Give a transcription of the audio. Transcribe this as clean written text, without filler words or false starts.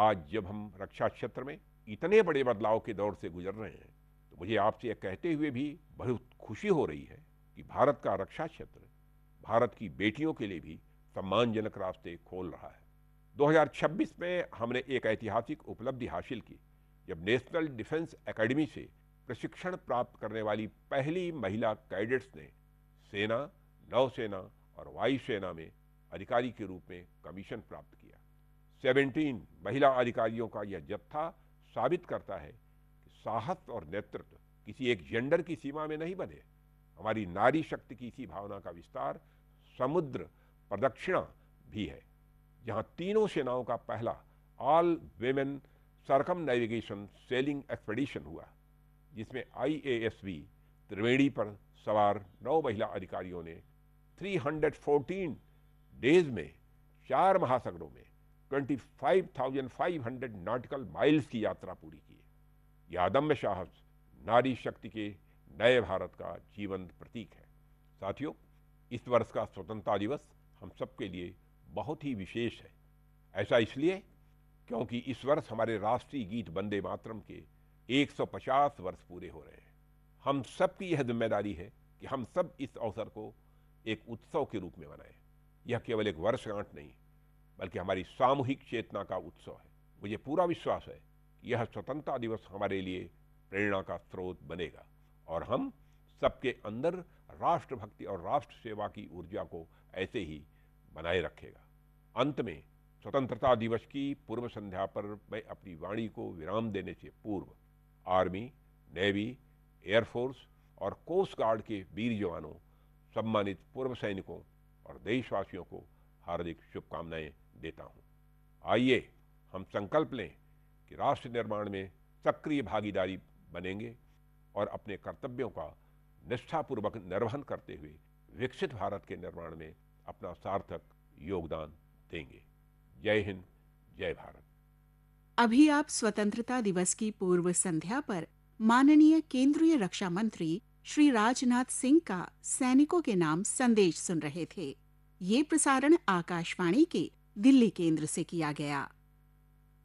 आज जब हम रक्षा क्षेत्र में इतने बड़े बदलाव के दौर से गुजर रहे हैं, तो मुझे आपसे यह कहते हुए भी बहुत खुशी हो रही है कि भारत का रक्षा क्षेत्र भारत की बेटियों के लिए भी सम्मानजनक रास्ते खोल रहा है। 2026 में हमने एक ऐतिहासिक उपलब्धि हासिल की जब नेशनल डिफेंस एकेडमी से प्रशिक्षण प्राप्त करने वाली पहली महिला कैडेट्स ने सेना, नौसेना और वायुसेना में अधिकारी के रूप में कमीशन प्राप्त किया। 17 महिला अधिकारियों का यह जत्था साबित करता है कि साहस और नेतृत्व किसी एक जेंडर की सीमा में नहीं बने। हमारी नारी शक्ति की इसी भावना का विस्तार समुद्र प्रदक्षिणा भी है, जहां तीनों सेनाओं का पहला all women सरकम navigation selling expedition हुआ, जिसमें IASV त्रिवेणी पर सवार 9 महिला अधिकारियों ने 314 डेज में 4 महासागरों में 25,500 नॉटिकल माइल्स की यात्रा पूरी की। यह अदम्य साहस नारी शक्ति के नए भारत का जीवंत प्रतीक है। साथियों, इस वर्ष का स्वतंत्रता दिवस हम सबके लिए बहुत ही विशेष है। ऐसा इसलिए क्योंकि इस वर्ष हमारे राष्ट्रीय गीत वंदे मातरम के 150 वर्ष पूरे हो रहे हैं। हम सबकी यह जिम्मेदारी है कि हम सब इस अवसर को एक उत्सव के रूप में मनाएं। यह केवल एक वर्षगांठ नहीं, बल्कि हमारी सामूहिक चेतना का उत्सव है। मुझे पूरा विश्वास है कि यह स्वतंत्रता दिवस हमारे लिए प्रेरणा का स्रोत बनेगा और हम सबके अंदर राष्ट्रभक्ति और राष्ट्र सेवा की ऊर्जा को ऐसे ही बनाए रखेगा। अंत में स्वतंत्रता दिवस की पूर्व संध्या पर मैं अपनी वाणी को विराम देने से पूर्व आर्मी, नेवी, एयरफोर्स और कोस्ट गार्ड के वीर जवानों, सम्मानित पूर्व सैनिकों और देशवासियों को हार्दिक शुभकामनाएं देता हूं। आइए हम संकल्प लें कि राष्ट्र निर्माण में सक्रिय भागीदारी बनेंगे और अपने कर्तव्यों का निष्ठापूर्वक निर्वहन करते हुए विकसित भारत के निर्माण में अपना सार्थक योगदान देंगे। जय हिंद, जय भारत। अभी आप स्वतंत्रता दिवस की पूर्व संध्या पर माननीय केंद्रीय रक्षा मंत्री श्री राजनाथ सिंह का सैनिकों के नाम संदेश सुन रहे थे। ये प्रसारण आकाशवाणी के दिल्ली केंद्र से किया गया।